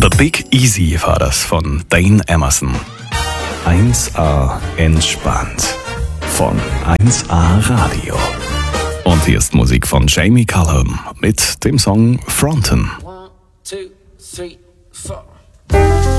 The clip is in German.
The Big Easy war das von Dane Emerson. 1A entspannt von 1A Radio. Und hier ist Musik von Jamie Cullum mit dem Song Fronten. 1, 2, 3, 4.